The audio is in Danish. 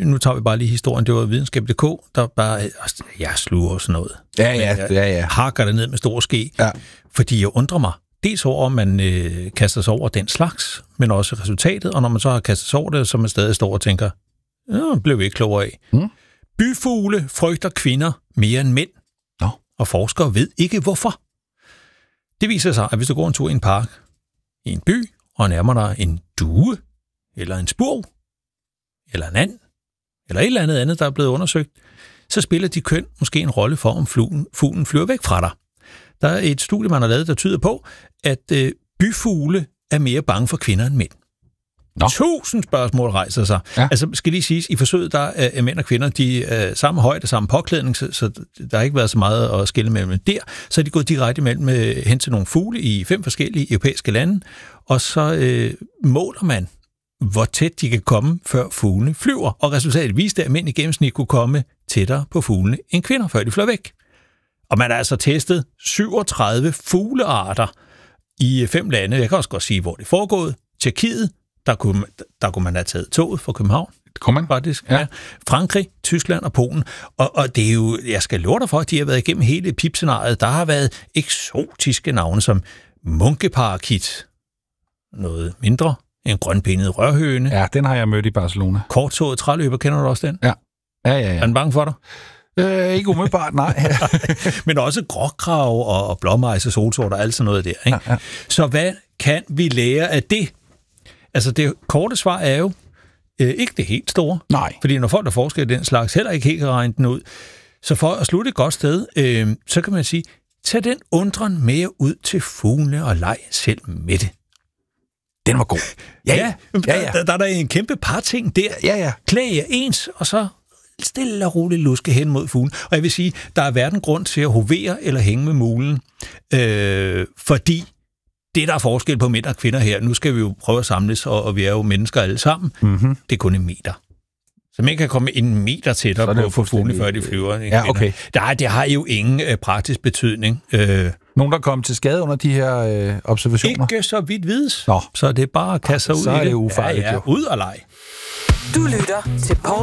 nu tager vi bare lige historien, det var videnskab.dk, der bare, jeg sluger og sådan noget. Ja. Hakker det ned med stor ske, fordi jeg undrer mig, dels over, om man kaster sig over den slags, men også resultatet, og når man så har kastet sig over det, så man stadig står og tænker, blev vi ikke klogere af. Byfugle frygter kvinder mere end mænd, og forskere ved ikke hvorfor. Det viser sig, at hvis du går en tur i en park, i en by, og nærmer dig en due, eller en spurv, eller en and, eller et eller andet, der er blevet undersøgt, så spiller de køn måske en rolle for, om fuglen flyver væk fra dig. Der er et studie, man har lavet, der tyder på, at byfugle er mere bange for kvinder end mænd. 1000 spørgsmål rejser sig. Ja. Altså, skal lige siges, i forsøget, der er mænd og kvinder, de er samme højde, samme påklædning, så der har ikke været så meget at skille mellem der. Så er de gået direkte hen til nogle fugle i 5 forskellige europæiske lande, og så måler man, hvor tæt de kan komme, før fuglene flyver. Og resultatet viste, at mænd i gennemsnit kunne komme tættere på fuglene end kvinder, før de fløj væk. Og man har altså testet 37 fuglearter i 5 lande. Jeg kan også godt sige, hvor det er foregået. Tjekkiet, der kunne man have taget toget fra København. Det kunne man faktisk. Ja. Frankrig, Tyskland og Polen. Og det er jo, jeg skal love dig for, at de har været igennem hele pipscenariet. Der har været eksotiske navne som munkeparakit, noget mindre, en grønbenet rørhøne. Ja, den har jeg mødt i Barcelona. Kortsået træløber, kender du også den? Ja. Er den bange for dig? Ikke umiddelbart, nej. Men også gråkrav og blåmejs og solsort og alt sådan noget der. Ikke? Ja. Så hvad kan vi lære af det? Altså det korte svar er jo ikke det helt store. Nej. Fordi når folk der forsker i den slags, heller ikke helt kan regne den ud. Så for at slutte et godt sted, så kan man sige, tag den undren med ud til fuglene og leg selv med det. Den var god. Ja. Der er en kæmpe par ting der. Ja. Klæd jer ens, og så stille og roligt luske hen mod fuglen. Og jeg vil sige, der er hverken grund til at hovere eller hænge med mulen, fordi det, der er forskel på mænd og kvinder her, nu skal vi jo prøve at samles, og vi er jo mennesker alle sammen, det er kun 1 meter. Så man kan komme 1 meter tættere på fuglene, før de flyver. Ja, okay. Det har jo ingen praktisk betydning. Nogen, der kom til skade under de her observationer? Ikke så vidt vides. Så det er bare at kaste sig ud i det. Så er det ufarligt. Ja, ud og lege. Du lytter til